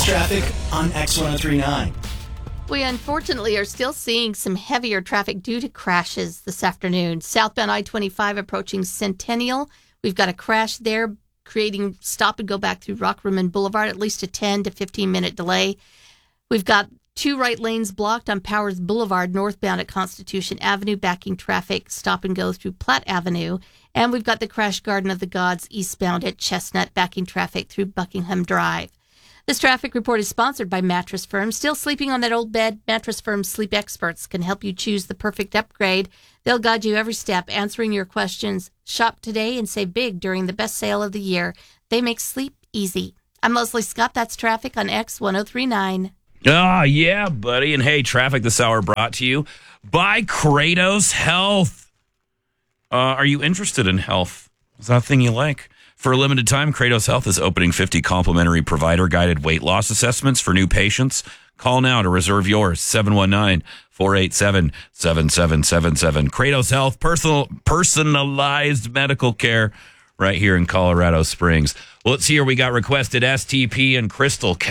traffic on X1039. We unfortunately are still seeing some heavier traffic due to crashes this afternoon. Southbound I-25 approaching Centennial. We've got a crash there, creating stop and go back through Rockrimmon Boulevard, at least a 10 to 15-minute delay. We've got 2 right lanes blocked on Powers Boulevard, northbound at Constitution Avenue, backing traffic stop and go through Platt Avenue. And we've got the crash Garden of the Gods eastbound at Chestnut, backing traffic through Buckingham Drive. This traffic report is sponsored by Mattress Firm. Still sleeping on that old bed? Mattress Firm's sleep experts can help you choose the perfect upgrade. They'll guide you every step, answering your questions. Shop today and save big during the best sale of the year. They make sleep easy. I'm Leslie Scott. That's traffic on X1039. Oh, yeah, buddy. And hey, traffic this hour brought to you by Kratos Health. Are you interested in health? Is that a thing you like? For a limited time, Kratos Health is opening 50 complimentary provider-guided weight loss assessments for new patients. Call now to reserve yours, 719-487-7777. Kratos Health, personalized medical care right here in Colorado Springs. Well, let's see here. We got requested STP and Crystal